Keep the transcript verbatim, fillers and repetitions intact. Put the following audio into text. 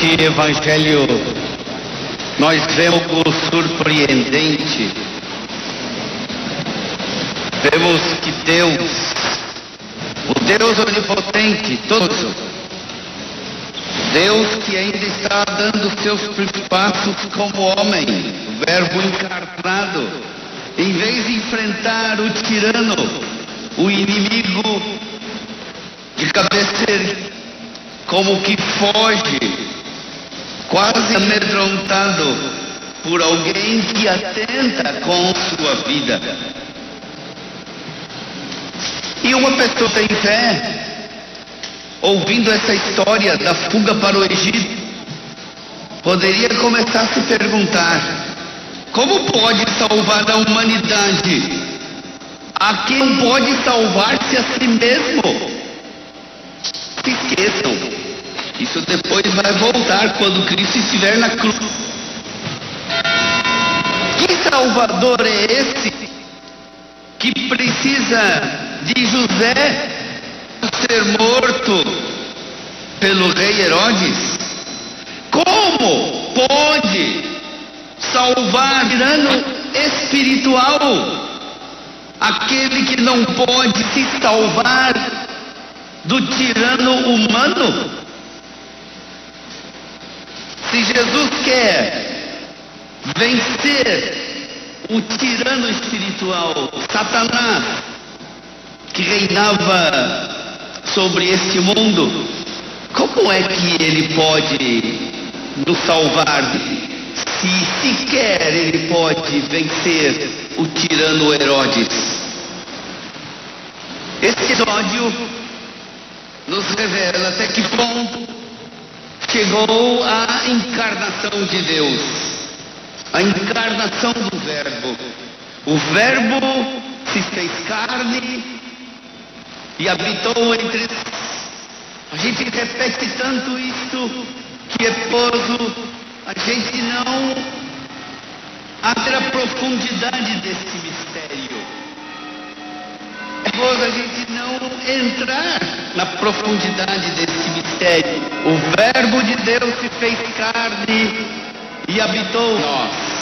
neste Evangelho nós vemos algo surpreendente. Vemos que Deus, o Deus onipotente, todo, Deus que ainda está dando seus passos como homem, o Verbo encarnado, em vez de enfrentar o tirano, o inimigo de cabeça, como que foge, quase amedrontado por alguém que atenta com sua vida. E uma pessoa sem fé, ouvindo essa história da fuga para o Egito, poderia começar a se perguntar: como pode salvar a humanidade? A quem pode salvar-se a si mesmo? Se esqueçam, isso depois vai voltar quando Cristo estiver na cruz. Que Salvador é esse que precisa de José ser morto pelo rei Herodes? Como pode salvar o tirano espiritual, aquele que não pode se salvar do tirano humano? Se Jesus quer vencer o tirano espiritual, Satanás, que reinava sobre este mundo, como é que ele pode nos salvar? Se sequer ele pode vencer o tirano Herodes. Este episódio nos revela até que ponto chegou a encarnação de Deus, a encarnação do Verbo. O Verbo se fez carne e habitou entre nós. A gente repete tanto isto que é poso a gente não abre a profundidade desse mistério. É poso a gente não entrar na profundidade desse mistério. O Verbo de Deus se fez carne e habitou nós.